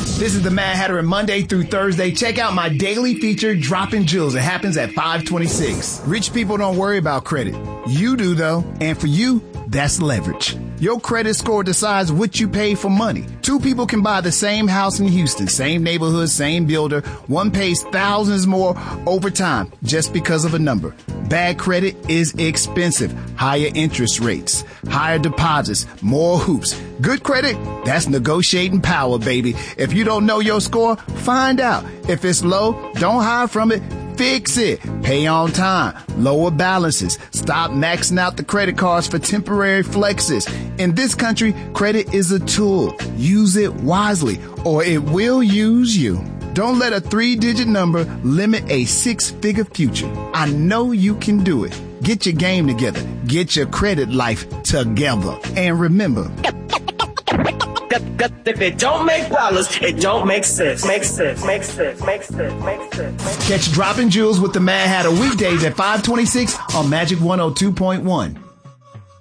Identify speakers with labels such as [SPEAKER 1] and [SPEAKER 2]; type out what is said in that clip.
[SPEAKER 1] This is the Mad Hatter, and Monday through Thursday, check out my daily feature, Dropping Jewels. It happens at 5:26. Rich people don't worry about credit. You do, though. And for you, that's leverage. Your credit score decides what you pay for money. Two people can buy the same house in Houston, same neighborhood, same builder. One pays thousands more over time just because of a number. Bad credit is expensive. Higher interest rates, higher deposits, more hoops. Good credit, that's negotiating power, baby. If you don't know your score, find out. If it's low, don't hide from it. Fix it. Pay on time. Lower balances. Stop maxing out the credit cards for temporary flexes. In this country, credit is a tool. Use it wisely, or it will use you. Don't let a 3-digit number limit a 6-figure future. I know you can do it. Get your game together. Get your credit life together. And remember,
[SPEAKER 2] if it don't make dollars, it don't make sense.
[SPEAKER 1] Catch Dropping Jewels with the Mad Hatter weekdays at 5:26 on Magic 102.1.